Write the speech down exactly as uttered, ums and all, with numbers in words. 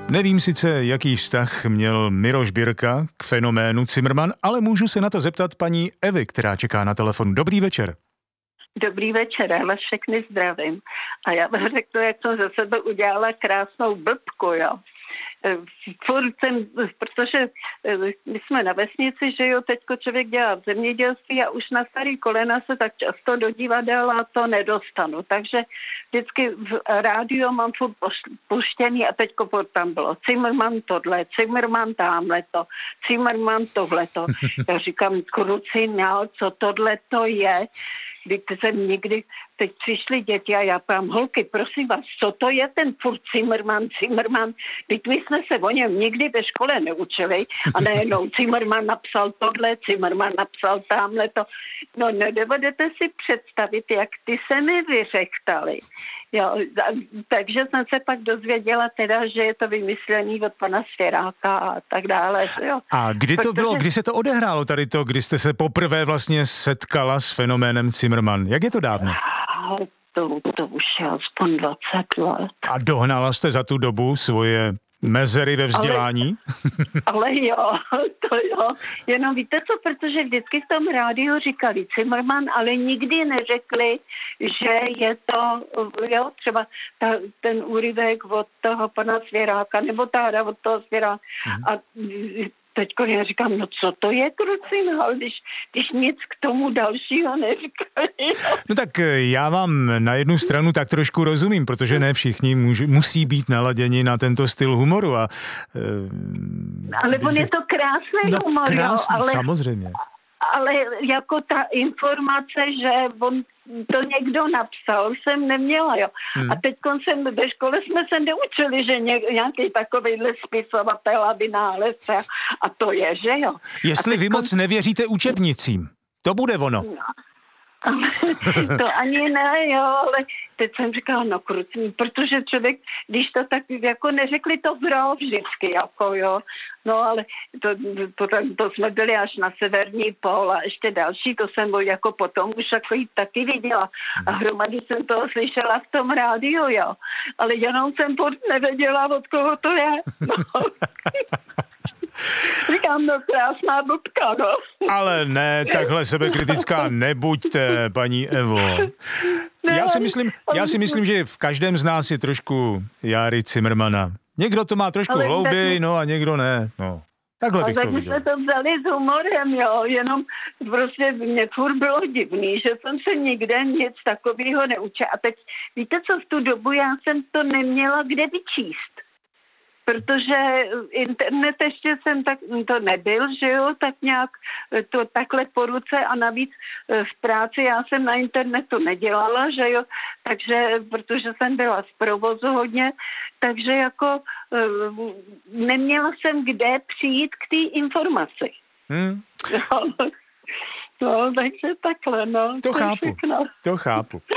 Nevím sice, jaký vztah měl Miroš Birka k fenoménu Cimrman, ale můžu se na to zeptat paní Evy, která čeká na telefon. Dobrý večer. Dobrý večer, já vás všechny zdravím. A já vám řeknu, jak jsem ze sebe udělala krásnou blbku, jo. Furt jsem, protože my jsme na vesnici, že jo, teďko člověk dělá v zemědělství a už na starý kolena se tak často do divadla to nedostanu. Takže vždycky v rádiu mám furt puštěný a teďko furt tam bylo Cimrman tohle, Cimrman tamhleto, Cimrman tohleto. Já říkám, kruci, no, co tohleto je? Když jsem někdy, teď přišly děti a já pám, holky, prosím vás, co to je ten furt Cimrman, Cimrman? Teď my jsme se o něm nikdy ve škole neučili a najednou Cimrman napsal tohle, Cimrman napsal tamhleto. No nedovedete si představit, jak ty se mi vyřechtali. Jo, takže jsem se pak dozvěděla teda, že je to vymyslený od pana Svěráka a tak dále. Jo. A kdy to Protože... bylo, kdy se to odehrálo tady to, kdy jste se poprvé vlastně setkala s fenoménem Cimrman? Jak je to dávno? To, to už je aspoň dvacet let. A dohnala jste za tu dobu svoje mezery ve vzdělání? Ale, ale jo, to jo. Jenom víte co, protože vždycky v tom rádiu říkali Cimrman, ale nikdy neřekli, že je to, jo, třeba ta, ten úryvek od toho pana Svěráka, nebo táda od toho Svěráka. Mhm. A teďko já říkám, no co to je, kruci, no, když, když nic k tomu dalšího neříkali. No tak já vám na jednu stranu tak trošku rozumím, protože ne všichni můžu, musí být naladěni na tento styl humoru. A, e, ale on je to krásný no, humor, krásný, jo, ale, samozřejmě. Ale jako ta informace, že on to někdo napsal, jsem neměla, jo. Hmm. A teď jsem ve škole jsme se neučili, že nějaký takovýhle spisovatel a vynálezce a to je, že jo. Jestli vy moc nevěříte učebnicím, to bude ono. No. To ani ne, jo, ale teď jsem říkala, no krucní, protože člověk, když to tak, jako neřekli to gro vždycky, jako jo, no ale to, to, to, to jsme byli až na severní pól a ještě další, to jsem jako potom už jako taky viděla a hromady jsem toho slyšela v tom rádiu, jo, ale jenom jsem furt nevěděla, od koho to je, no. Říkám, no krásná blbka, no. Ale ne, takhle sebekritická nebuďte, paní Evo. Já si myslím, já si myslím, že v každém z nás je trošku Járy Cimrmana. Někdo to má trošku hlouběji, no a někdo ne, no. Takhle bych to viděl. Ale jsme to vzali s humorem, jo, jenom prostě mě furt bylo divný, že jsem se nikde nic takového neučila. A teď, víte co, v tu dobu já jsem to neměla kde vyčíst. Protože internet ještě jsem tak, to nebyl, že jo, tak nějak to takhle po ruce a navíc v práci já jsem na internetu nedělala, že jo, takže, protože jsem byla z provozu hodně, takže jako neměla jsem kde přijít k té informaci. Hmm. No, no, takže takhle, no. To chápu, to chápu.